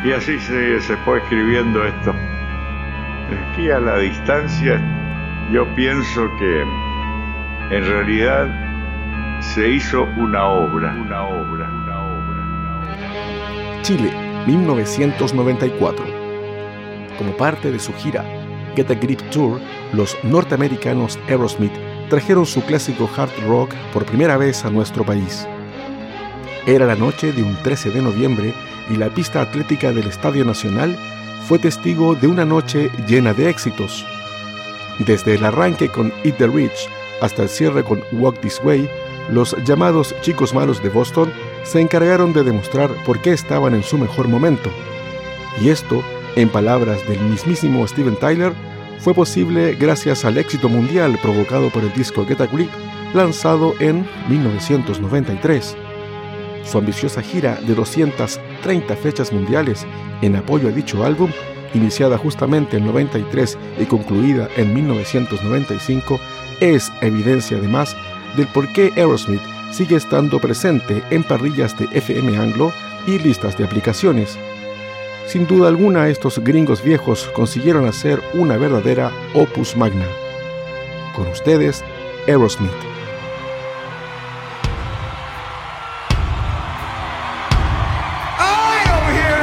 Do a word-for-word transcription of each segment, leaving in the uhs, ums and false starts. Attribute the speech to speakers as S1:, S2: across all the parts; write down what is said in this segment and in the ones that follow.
S1: Y así se, se fue escribiendo esto. Aquí a la distancia yo pienso que en realidad se hizo una obra, una obra, una obra, una obra.
S2: Chile, mil novecientos noventa y cuatro. Como parte de su gira Get a Grip Tour, los norteamericanos Aerosmith trajeron su clásico hard rock por primera vez a nuestro país. Era la noche de un trece de noviembre y la pista atlética del Estadio Nacional fue testigo de una noche llena de éxitos. Desde el arranque con Eat the Rich hasta el cierre con Walk This Way, los llamados Chicos Malos de Boston se encargaron de demostrar por qué estaban en su mejor momento. Y esto, en palabras del mismísimo Steven Tyler, fue posible gracias al éxito mundial provocado por el disco Get a Grip, lanzado en mil novecientos noventa y tres. Su ambiciosa gira de doscientas treinta fechas mundiales en apoyo a dicho álbum, iniciada justamente en noventa y tres y concluida en mil novecientos noventa y cinco, es evidencia además del por qué Aerosmith sigue estando presente en parrillas de F M Anglo y listas de aplicaciones. Sin duda alguna, estos gringos viejos consiguieron hacer una verdadera opus magna. Con ustedes, Aerosmith.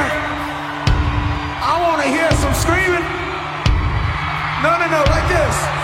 S3: No, no, no, like this.